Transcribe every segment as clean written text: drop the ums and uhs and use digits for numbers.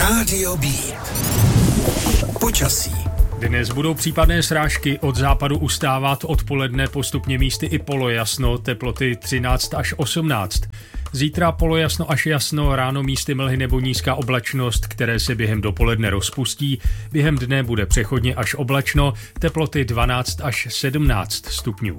Rádio Beat. Počasí. Dnes budou případné srážky, od západu ustávat, odpoledne postupně místy i polojasno, teploty 13 až 18. Zítra polojasno až jasno, ráno místy mlhy nebo nízká oblačnost, které se během dopoledne rozpustí. Během dne bude přechodně až oblačno, teploty 12 až 17 stupňů.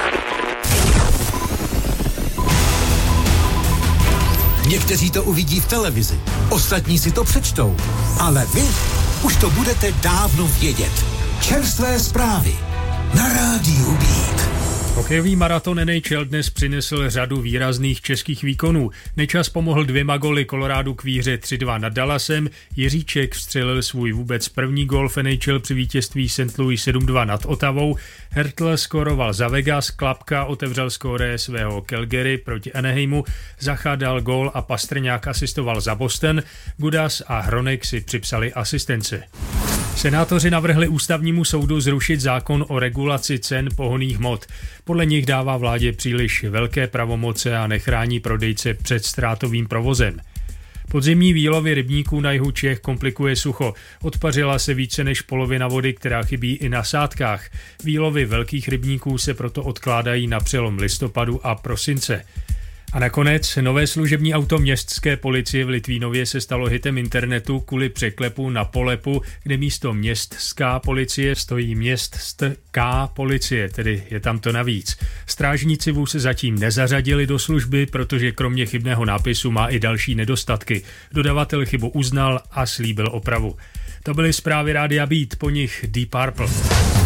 Někteří to uvidí v televizi, ostatní si to přečtou, ale vy už to budete dávno vědět. Čerstvé zprávy na Rádiu Beat. Hokejový maraton NHL dnes přinesl řadu výrazných českých výkonů. Nečas pomohl 2 góly Kolorádu k výhře 3-2 nad Dallasem, Jiříček vstřelil svůj vůbec první gól v NHL při vítězství St. Louis 7-2 nad Ottawou, Hertl skóroval za Vegas, Klapka otevřel skóre svého Calgary proti Anaheimu, Zacha dal gól a Pastrňák asistoval za Boston, Gudas a Hronek si připsali asistence. Senátoři navrhli ústavnímu soudu zrušit zákon o regulaci cen pohonných hmot. Podle nich dává vládě příliš velké pravomoce a nechrání prodejce před ztrátovým provozem. Podzimní výlovy rybníků na jihu Čech komplikuje sucho. Odpařila se více než polovina vody, která chybí i na sádkách. Výlovy velkých rybníků se proto odkládají na přelom listopadu a prosince. A nakonec nové služební auto městské policie v Litvínově se stalo hitem internetu kvůli překlepu na Polepu, kde místo městská policie stojí městská policie, tedy je tam to navíc. Strážníci vůz se zatím nezařadili do služby, protože kromě chybného nápisu má i další nedostatky. Dodavatel chybu uznal a slíbil opravu. To byly zprávy Rádia Beat, po nich Deep Purple.